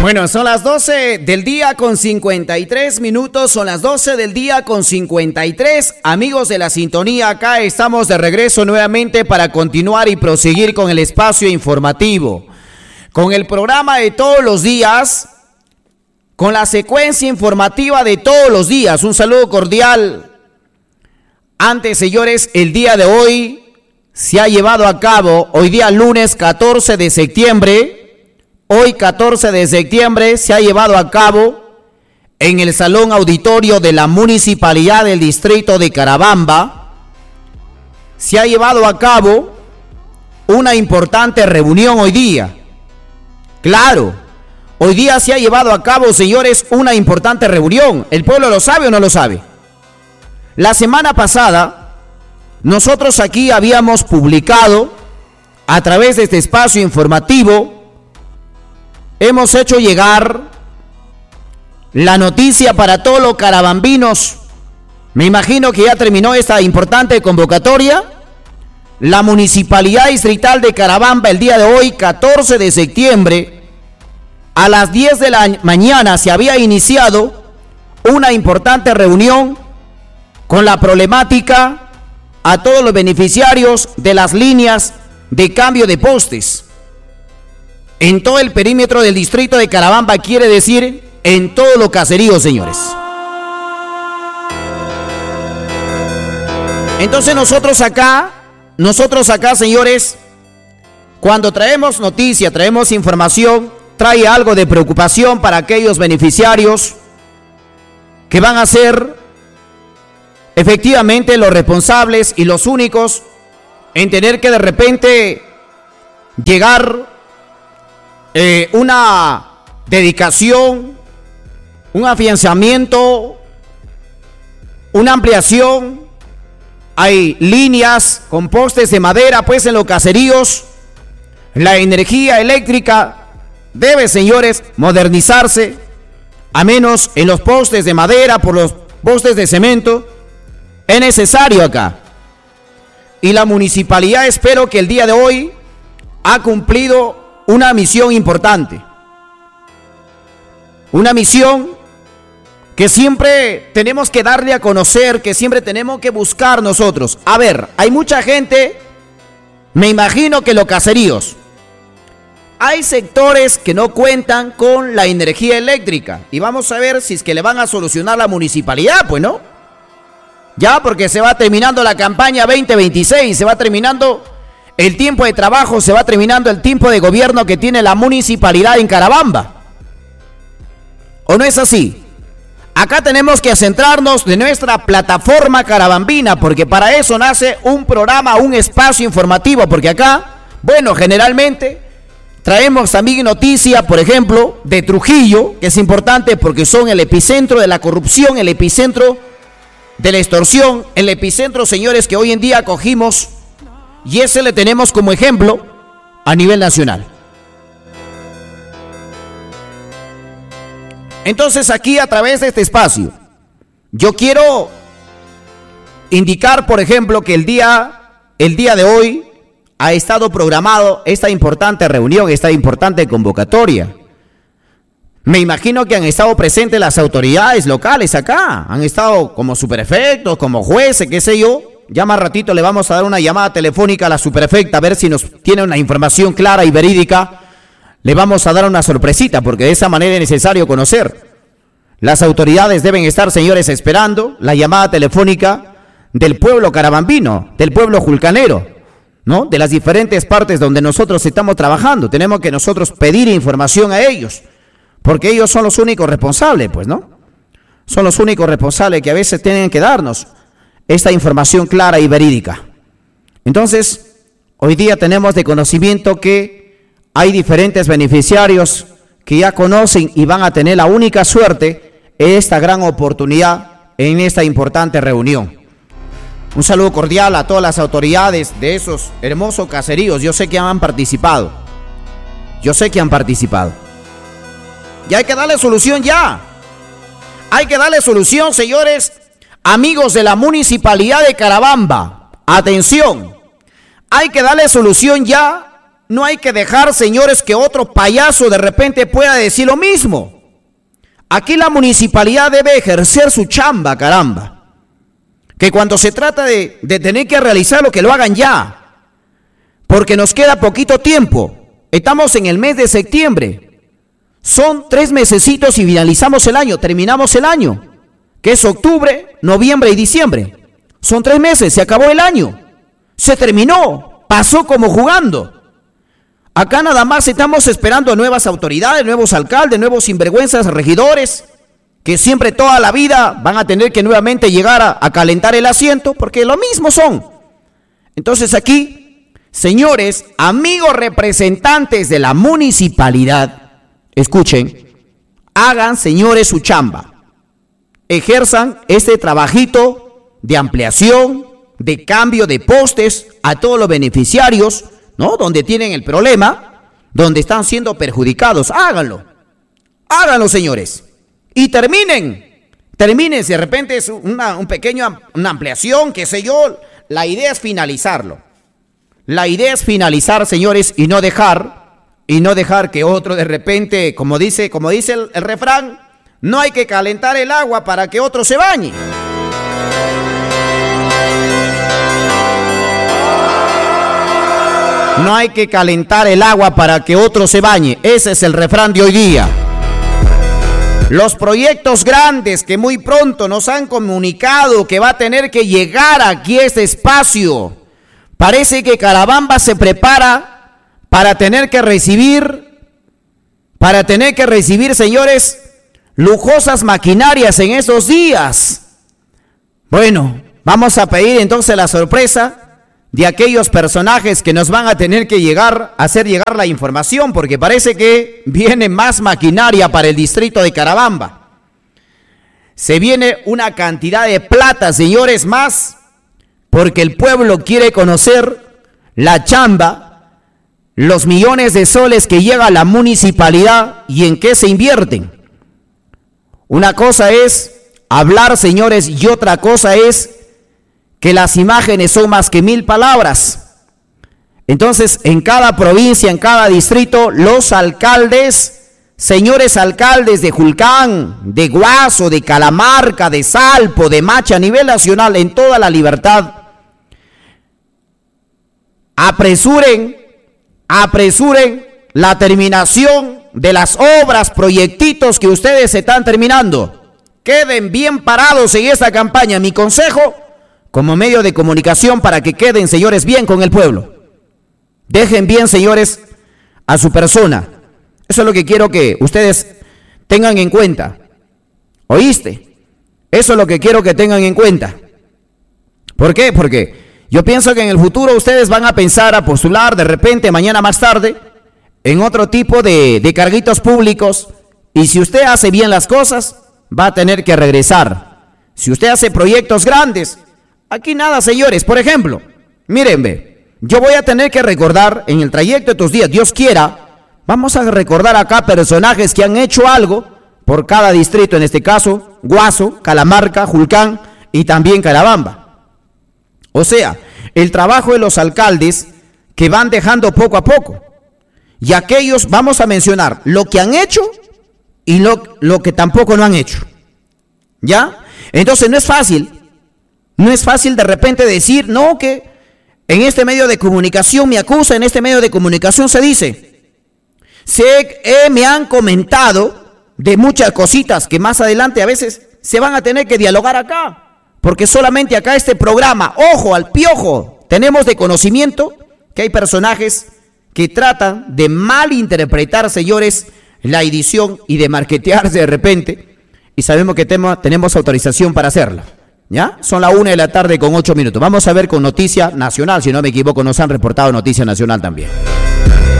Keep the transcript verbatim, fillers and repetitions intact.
Bueno, son las doce del día con cincuenta y tres minutos, son las doce del día con cincuenta y tres. Amigos de la sintonía, acá estamos de regreso nuevamente para continuar y proseguir con el espacio informativo, con el programa de todos los días, con la secuencia informativa de todos los días. Un saludo cordial. Antes, señores, el día de hoy se ha llevado a cabo, hoy día lunes catorce de septiembre, Hoy, catorce de septiembre, se ha llevado a cabo en el Salón Auditorio de la Municipalidad del Distrito de Carabamba, se ha llevado a cabo una importante reunión hoy día. Claro, hoy día se ha llevado a cabo, señores, una importante reunión. ¿El pueblo lo sabe o no lo sabe? La semana pasada, nosotros aquí habíamos publicado, a través de este espacio informativo, hemos hecho llegar la noticia para todos los carabambinos. Me imagino que ya terminó esta importante convocatoria. La Municipalidad Distrital de Carabamba el día de hoy, catorce de septiembre, a las diez de la mañana se había iniciado una importante reunión con la problemática a todos los beneficiarios de las líneas de cambio de postes. En todo el perímetro del distrito de Carabamba, quiere decir en todos los caseríos, señores. Entonces nosotros acá, nosotros acá, señores, cuando traemos noticia, traemos información, trae algo de preocupación para aquellos beneficiarios que van a ser efectivamente los responsables y los únicos en tener que de repente llegar Eh, una dedicación, un afianzamiento, una ampliación. Hay líneas con postes de madera, pues, en los caseríos. La energía eléctrica debe, señores, modernizarse, a menos en los postes de madera, por los postes de cemento. Es necesario acá. Y la municipalidad, espero que el día de hoy ha cumplido una misión importante, una misión que siempre tenemos que darle a conocer, que siempre tenemos que buscar nosotros. A ver, hay mucha gente, me imagino que los caseríos, hay sectores que no cuentan con la energía eléctrica y vamos a ver si es que le van a solucionar la municipalidad, pues no, ya porque se va terminando la campaña veinte veintiséis, se va terminando el tiempo de trabajo, se va terminando el tiempo de gobierno que tiene la municipalidad en Carabamba. ¿O no es así? Acá tenemos que centrarnos de nuestra plataforma carabambina, porque para eso nace un programa, un espacio informativo, porque acá, bueno, generalmente traemos también noticia, por ejemplo, de Trujillo, que es importante porque son el epicentro de la corrupción, el epicentro de la extorsión, el epicentro, señores, que hoy en día acogimos. Y ese le tenemos como ejemplo a nivel nacional. Entonces aquí, a través de este espacio, yo quiero indicar, por ejemplo, que el día, el día de hoy ha estado programado esta importante reunión, esta importante convocatoria. Me imagino que han estado presentes las autoridades locales acá, han estado como superefectos, como jueces, qué sé yo. Ya más ratito le vamos a dar una llamada telefónica a la superefecta a ver si nos tiene una información clara y verídica. Le vamos a dar una sorpresita porque de esa manera es necesario conocer. Las autoridades deben estar, señores, esperando la llamada telefónica del pueblo carabambino, del pueblo julcanero, ¿no? De las diferentes partes donde nosotros estamos trabajando. Tenemos que nosotros pedir información a ellos porque ellos son los únicos responsables, pues, ¿no? Son los únicos responsables que a veces tienen que darnos esta información clara y verídica. Entonces, hoy día tenemos de conocimiento que hay diferentes beneficiarios que ya conocen y van a tener la única suerte en esta gran oportunidad en esta importante reunión. Un saludo cordial a todas las autoridades de esos hermosos caseríos. Yo sé que han participado. Yo sé que han participado. Y hay que darle solución ya. Hay que darle solución, señores. Amigos de la Municipalidad de Carabamba, atención, hay que darle solución ya no hay que dejar, señores, que otro payaso de repente pueda decir lo mismo. Aquí la municipalidad debe ejercer su chamba, caramba. Que cuando se trata de, de tener que realizarlo, que lo hagan ya. Porque nos queda poquito tiempo. Estamos en el mes de septiembre. Son tres mesecitos y finalizamos el año, terminamos el año. Que es octubre, noviembre y diciembre. Son tres meses, se acabó el año. Se terminó, pasó como jugando. Acá nada más estamos esperando nuevas autoridades, nuevos alcaldes, nuevos sinvergüenzas, regidores, que siempre toda la vida van a tener que nuevamente llegar a, a calentar el asiento, porque lo mismo son. Entonces aquí, señores, amigos representantes de la municipalidad, escuchen, hagan, señores, su chamba. Ejerzan este trabajito de ampliación, de cambio de postes a todos los beneficiarios, ¿no? Donde tienen el problema, donde están siendo perjudicados. Háganlo, háganlo, señores. Y terminen, terminen, si de repente es una, un pequeño, una ampliación, qué sé yo. La idea es finalizarlo. La idea es finalizar, señores, y no dejar, y no dejar que otro de repente, como dice, como dice el, el refrán, no hay que calentar el agua para que otro se bañe. No hay que calentar el agua para que otro se bañe. Ese es el refrán de hoy día. Los proyectos grandes que muy pronto nos han comunicado que va a tener que llegar aquí a este espacio. Parece que Carabamba se prepara para tener que recibir, para tener que recibir, señores, lujosas maquinarias en esos días. Bueno, vamos a pedir entonces la sorpresa de aquellos personajes que nos van a tener que llegar, hacer llegar la información, porque parece que viene más maquinaria para el distrito de Carabamba. Se viene una cantidad de plata, señores, más, porque el pueblo quiere conocer la chamba, los millones de soles que llega a la municipalidad y en qué se invierten. Una cosa es hablar, señores, y otra cosa es que las imágenes son más que mil palabras. Entonces, en cada provincia, en cada distrito, los alcaldes, señores alcaldes de Julcán, de Guaso, de Calamarca, de Salpo, de Macha, a nivel nacional, en toda la libertad, apresuren, apresuren la terminación de las obras, proyectitos que ustedes están terminando. Queden bien parados en esta campaña. Mi consejo, como medio de comunicación, para que queden, señores, bien con el pueblo. Dejen bien, señores, a su persona. Eso es lo que quiero que ustedes tengan en cuenta. ¿Oíste? Eso es lo que quiero que tengan en cuenta. ¿Por qué? Porque yo pienso que en el futuro ustedes van a pensar a postular de repente, mañana más tarde, en otro tipo de, de carguitos públicos. Y si usted hace bien las cosas, va a tener que regresar. Si usted hace proyectos grandes, aquí nada, señores. Por ejemplo, miren, ve, yo voy a tener que recordar en el trayecto de estos días, Dios quiera, vamos a recordar acá personajes que han hecho algo por cada distrito, en este caso, Guaso, Calamarca, Julcán y también Carabamba. O sea, el trabajo de los alcaldes que van dejando poco a poco. Y aquellos, vamos a mencionar lo que han hecho y lo, lo que tampoco no han hecho. ¿Ya? Entonces no es fácil. No es fácil de repente decir, no, que en este medio de comunicación me acusa, en este medio de comunicación se dice. Sé, eh, me han comentado de muchas cositas que más adelante a veces se van a tener que dialogar acá. Porque solamente acá este programa, ojo al piojo, tenemos de conocimiento que hay personajes que tratan de malinterpretar, señores, la edición y de marketearse de repente. Y sabemos que tema, tenemos autorización para hacerla. ¿Ya? Son la una de la tarde con ocho minutos. Vamos a ver con Noticia Nacional, si no me equivoco, nos han reportado Noticia Nacional también.